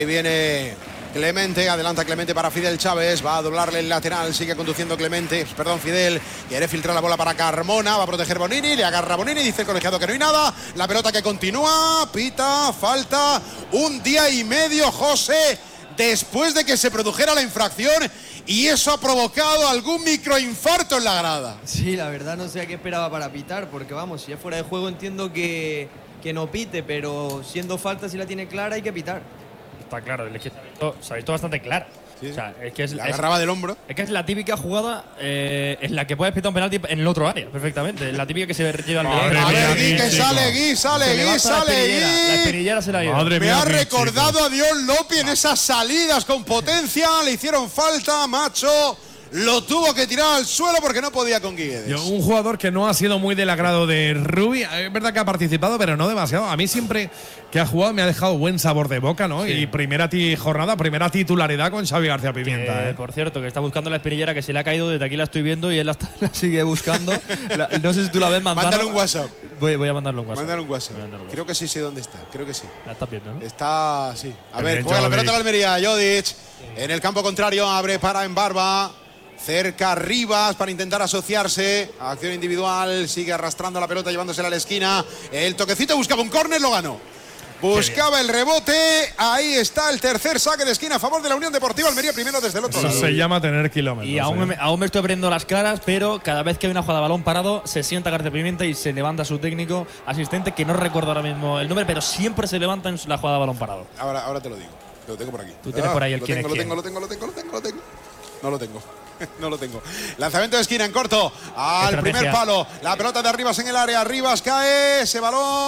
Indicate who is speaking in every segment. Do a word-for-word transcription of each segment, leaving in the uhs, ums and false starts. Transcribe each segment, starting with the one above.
Speaker 1: Viene Clemente, adelanta Clemente para Fidel Chávez, va a doblarle el lateral, sigue conduciendo Clemente, perdón, Fidel, quiere filtrar la bola para Carmona, va a proteger Bonini, le agarra Bonini, dice el colegiado que no hay nada, la pelota que continúa, pita, falta, un día y medio, José, después de que se produjera la infracción, y eso ha provocado algún microinfarto en la grada.
Speaker 2: Sí, la verdad no sé a qué esperaba para pitar, porque vamos, si es fuera de juego entiendo que, que no pite, pero siendo falta si la tiene clara hay que pitar.
Speaker 3: Está claro, es que se ha visto, se ha visto bastante clara.
Speaker 1: Sí,
Speaker 3: o sea, es que es,
Speaker 1: la agarraba
Speaker 3: es,
Speaker 1: del hombro.
Speaker 3: Es que es la típica jugada eh, en la que puedes pitar un penalti en el otro área, perfectamente. Es la típica que se lleva al
Speaker 1: Madre a ver, Gui, que sale, Gui, sale, Gui, sale, Gui.
Speaker 3: La espinillera se la lleva.
Speaker 1: Me
Speaker 4: mía,
Speaker 1: ha recordado
Speaker 4: chico.
Speaker 1: a Dion López en esas salidas con potencia. Le hicieron falta, macho. Lo tuvo que tirar al suelo porque no podía con Guedes.
Speaker 4: Yo, un jugador que no ha sido muy del agrado de Rubi. Es verdad que ha participado, pero no demasiado. A mí siempre que ha jugado me ha dejado buen sabor de boca, ¿no? Sí. Y primera ti jornada, primera titularidad con Xavi García Pimienta.
Speaker 3: Eh,
Speaker 4: ¿eh?
Speaker 3: Por cierto, que está buscando la espinillera que se le ha caído. Desde aquí la estoy viendo y él la, está, la sigue buscando. la, no sé si tú la ves, Manzano.
Speaker 1: Mándale un WhatsApp.
Speaker 3: Voy, voy a mandarle un WhatsApp.
Speaker 1: Mándale un WhatsApp.
Speaker 3: Mandarle un WhatsApp.
Speaker 1: Creo que sí sé dónde está. Creo que sí.
Speaker 3: La estás viendo, ¿no?
Speaker 1: Está, sí. A
Speaker 4: El
Speaker 1: ver, juega la pelota de la Almería. Jodic. Sí. En el campo contrario, abre para Embarba. Cerca Rivas para intentar asociarse. Acción individual. Sigue arrastrando la pelota, llevándosela a la esquina. El toquecito buscaba un córner, lo ganó. Buscaba el rebote. Ahí está el tercer saque de esquina a favor de la Unión Deportiva Almería. Primero desde el otro
Speaker 4: Eso
Speaker 1: lado.
Speaker 4: se llama tener kilómetros.
Speaker 3: Y aún,
Speaker 4: ¿eh?
Speaker 3: me, aún me estoy abriendo las caras, pero cada vez que hay una jugada de balón parado, se sienta García Pimienta y se levanta su técnico asistente, que no recuerdo ahora mismo el nombre, pero siempre se levanta en la jugada de balón parado.
Speaker 1: Ahora, ahora te lo digo. Lo tengo por aquí.
Speaker 3: Tú tienes
Speaker 1: ah,
Speaker 3: por ahí el
Speaker 1: lo
Speaker 3: quién
Speaker 1: tengo,
Speaker 3: es
Speaker 1: lo
Speaker 3: quién.
Speaker 1: tengo, lo tengo, lo tengo, lo tengo, lo tengo. No lo tengo. No lo tengo. Lanzamiento de esquina en corto. Al
Speaker 3: Estrategia.
Speaker 1: primer palo. La pelota de Arribas en el área. Arribas cae. Ese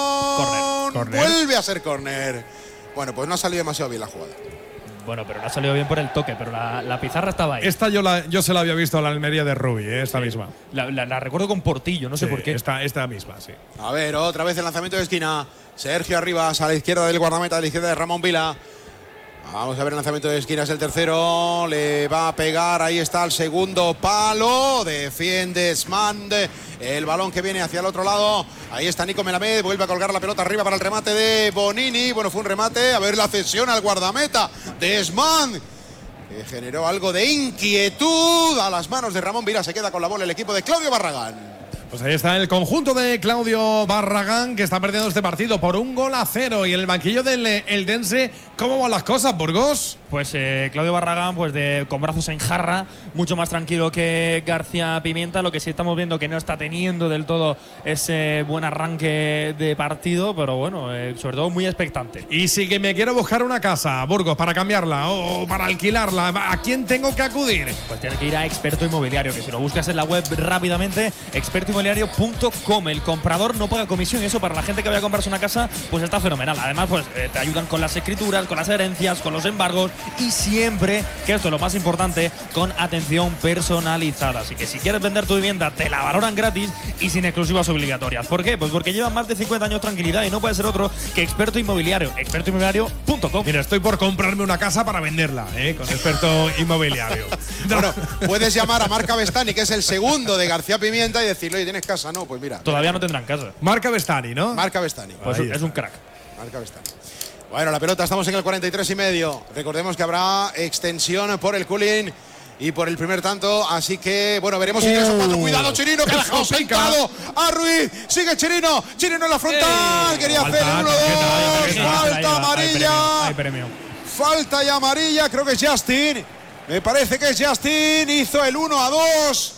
Speaker 1: balón.
Speaker 3: Corner,
Speaker 4: corner.
Speaker 1: Vuelve a ser córner. Bueno, pues no ha salido demasiado bien la jugada.
Speaker 3: Bueno, pero no ha salido bien por el toque, pero la, la pizarra estaba ahí.
Speaker 4: Esta yo, la, yo se la había visto a la Almería de Rubi, ¿eh? Esta
Speaker 3: Sí.
Speaker 4: misma.
Speaker 3: La, la, la recuerdo con Portillo, no sé
Speaker 4: Sí,
Speaker 3: por qué.
Speaker 4: Esta, esta misma, sí.
Speaker 1: A ver, otra vez el lanzamiento de esquina. Sergio Arribas a la izquierda del guardameta, a la izquierda de Ramón Vila. Vamos a ver el lanzamiento de esquina, es el tercero. Le va a pegar, ahí está el segundo palo. Defiende Smand. El balón que viene hacia el otro lado. Ahí está Nico Melamed. Vuelve a colgar la pelota arriba para el remate de Bonini. Bueno, fue un remate. A ver la cesión al guardameta de Smand, que generó algo de inquietud a las manos de Ramón Vila. Se queda con la bola el equipo de Claudio Barragán.
Speaker 4: Pues ahí está el conjunto de Claudio Barragán, que está perdiendo este partido por un gol a cero. Y en el banquillo del Eldense, ¿cómo van las cosas, Burgos?
Speaker 3: Pues eh, Claudio Barragán, pues de, con brazos en jarra, mucho más tranquilo que García Pimienta. Lo que sí estamos viendo que no está teniendo del todo ese buen arranque de partido, pero bueno, eh, sobre todo muy expectante.
Speaker 4: Y si que me quiero buscar una casa, Burgos, para cambiarla o para alquilarla, ¿a quién tengo que acudir?
Speaker 3: Pues tienes que ir a Experto Inmobiliario, que si lo buscas en la web rápidamente, experto inmobiliario punto com. El comprador no paga comisión y eso para la gente que vaya a comprarse una casa, pues está fenomenal. Además, pues eh, te ayudan con las escrituras, con las herencias, con los embargos y siempre, que esto es lo más importante, con atención personalizada. Así que si quieres vender tu vivienda, te la valoran gratis y sin exclusivas obligatorias. ¿Por qué? Pues porque llevan más de cincuenta años de tranquilidad y no puede ser otro que Experto Inmobiliario. experto inmobiliario punto com.
Speaker 4: Mira, estoy por comprarme una casa para venderla, ¿eh? Con Experto Inmobiliario.
Speaker 1: Bueno, puedes llamar a Marca Bestani, que es el segundo de García Pimienta, y decirle, oye, ¿tienes casa? No, pues mira.
Speaker 3: Todavía no tendrán casa.
Speaker 4: Marca Bestani, ¿no?
Speaker 1: Marca Bestani.
Speaker 3: Pues
Speaker 4: Ahí
Speaker 3: es
Speaker 4: está.
Speaker 3: un crack.
Speaker 1: Marca Bestani. Bueno, la pelota, estamos en el cuarenta y tres y medio. Recordemos que habrá extensión por el cooling y por el primer tanto, así que, bueno, veremos ingreso
Speaker 4: Uh,
Speaker 1: cuatro. Cuidado, Chirino, que ha dejado
Speaker 4: eso pica.
Speaker 1: sentado a Ruiz. Sigue Chirino, Chirino en la frontal.
Speaker 3: ¡Eh!
Speaker 1: Quería
Speaker 4: Falta,
Speaker 1: hacer uno,
Speaker 4: tarjeta,
Speaker 1: dos.
Speaker 4: tarjeta,
Speaker 1: Falta amarilla.
Speaker 3: Hay premio.
Speaker 1: Falta y amarilla, creo que es Justin. Me parece que es Justin. Hizo el uno a dos.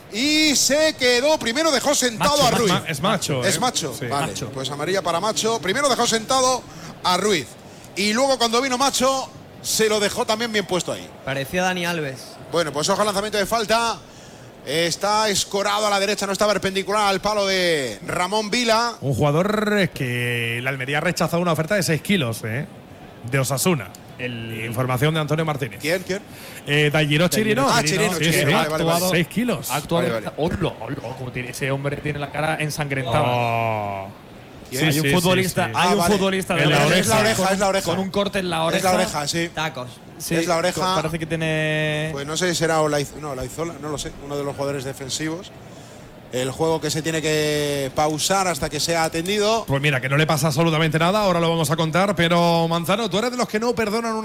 Speaker 1: Y se quedó. Primero dejó sentado
Speaker 3: Macho,
Speaker 1: a Ruiz.
Speaker 4: Ma- es macho.
Speaker 1: Es
Speaker 4: ¿eh?
Speaker 1: macho.
Speaker 4: Sí.
Speaker 1: Vale,
Speaker 3: Macho.
Speaker 1: pues amarilla para Macho. Primero dejó sentado a Ruiz. Y luego cuando vino Macho, se lo dejó también bien puesto ahí.
Speaker 2: Parecía Dani Alves.
Speaker 1: Bueno, pues ojo al lanzamiento de falta. Está escorado a la derecha, no está perpendicular al palo de Ramón Vila.
Speaker 4: Un jugador que la Almería ha rechazado una oferta de seis kilos, ¿eh? De Osasuna.
Speaker 3: El
Speaker 4: Información de Antonio Martínez.
Speaker 1: ¿Quién? ¿Quién?
Speaker 4: Eh, Dairo Chirino.
Speaker 1: Ah, Chirino,
Speaker 4: Sí,
Speaker 1: Chirino.
Speaker 4: sí.
Speaker 1: Vale, vale, vale.
Speaker 4: seis kilos.
Speaker 3: Ha actuado.
Speaker 1: Vale, vale.
Speaker 3: Hola, hola, como tiene, ese hombre tiene la cara ensangrentada.
Speaker 4: Oh.
Speaker 1: Sí,
Speaker 3: hay
Speaker 4: sí,
Speaker 3: un
Speaker 4: sí,
Speaker 3: futbolista,
Speaker 4: sí.
Speaker 3: hay
Speaker 1: Ah,
Speaker 3: un
Speaker 1: vale.
Speaker 3: futbolista de
Speaker 4: En la
Speaker 3: la
Speaker 4: oreja.
Speaker 1: Es la oreja,
Speaker 3: con,
Speaker 1: es la oreja.
Speaker 3: con un corte en la oreja.
Speaker 1: Es la oreja, sí.
Speaker 2: Tacos.
Speaker 3: Sí,
Speaker 1: Es la oreja.
Speaker 3: Parece que tiene.
Speaker 1: Pues no sé si será Olaiz, no, Olaizola, no lo sé, uno de los jugadores defensivos. El juego que se tiene que pausar hasta que sea atendido.
Speaker 4: Pues mira, que no le pasa absolutamente nada, ahora lo vamos a contar, pero Manzano, tú eres de los que no perdonan una